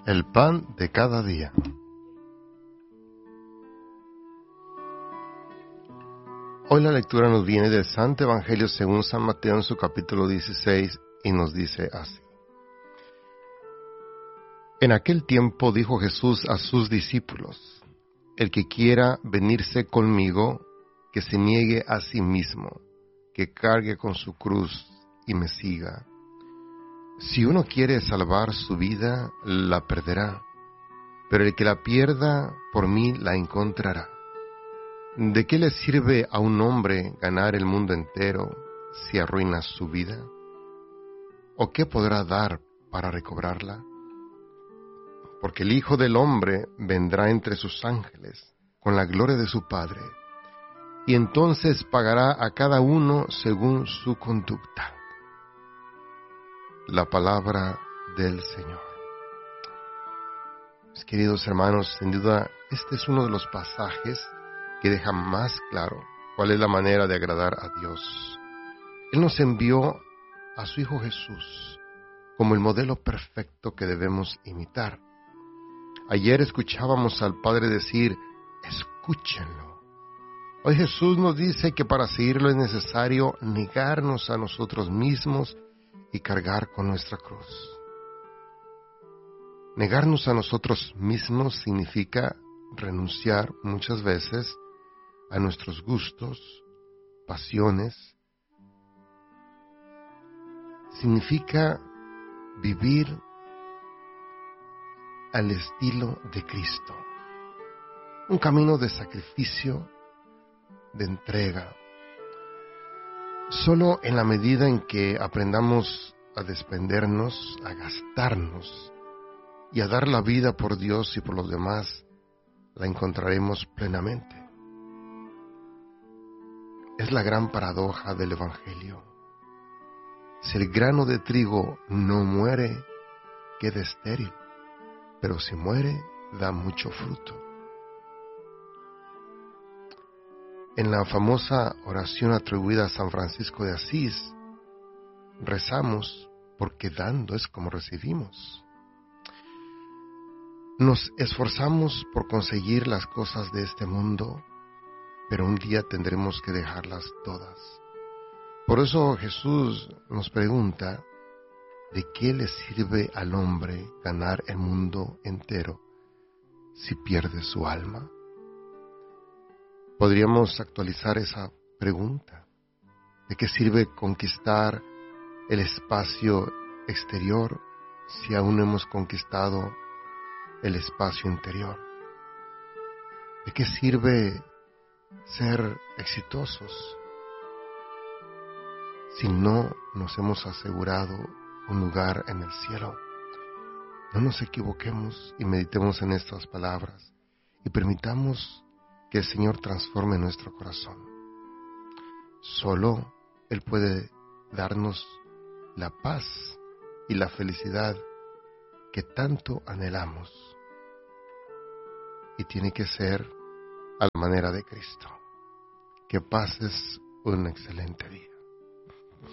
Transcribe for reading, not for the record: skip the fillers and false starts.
El pan de cada día. Hoy la lectura nos viene del Santo Evangelio según San Mateo en su capítulo 16 y nos dice así. En aquel tiempo dijo Jesús a sus discípulos: El que quiera venirse conmigo, que se niegue a sí mismo, que cargue con su cruz y me siga. Si uno quiere salvar su vida, la perderá, pero el que la pierda, por mí la encontrará. ¿De qué le sirve a un hombre ganar el mundo entero si arruina su vida? ¿O qué podrá dar para recobrarla? Porque el Hijo del Hombre vendrá entre sus ángeles con la gloria de su Padre, y entonces pagará a cada uno según su conducta. La palabra del Señor. Mis queridos hermanos, sin duda este es uno de los pasajes que deja más claro cuál es la manera de agradar a Dios. Él nos envió a su Hijo Jesús como el modelo perfecto que debemos imitar. Ayer escuchábamos al Padre decir: escúchenlo. Hoy Jesús nos dice que para seguirlo es necesario negarnos a nosotros mismos y cargar con nuestra cruz. Negarnos a nosotros mismos significa renunciar muchas veces a nuestros gustos, pasiones. Significa vivir al estilo de Cristo. Un camino de sacrificio, de entrega. Solo en la medida en que aprendamos a desprendernos, a gastarnos y a dar la vida por Dios y por los demás, la encontraremos plenamente. Es la gran paradoja del Evangelio. Si el grano de trigo no muere, queda estéril, pero si muere, da mucho fruto. En la famosa oración atribuida a San Francisco de Asís, rezamos porque dando es como recibimos. Nos esforzamos por conseguir las cosas de este mundo, pero un día tendremos que dejarlas todas. Por eso Jesús nos pregunta: ¿de qué le sirve al hombre ganar el mundo entero si pierde su alma? Podríamos actualizar esa pregunta. ¿De qué sirve conquistar el espacio exterior si aún no hemos conquistado el espacio interior? ¿De qué sirve ser exitosos si no nos hemos asegurado un lugar en el cielo? No nos equivoquemos y meditemos en estas palabras y permitamos que el Señor transforme nuestro corazón. Solo Él puede darnos la paz y la felicidad que tanto anhelamos, y tiene que ser a la manera de Cristo. Que pases un excelente día.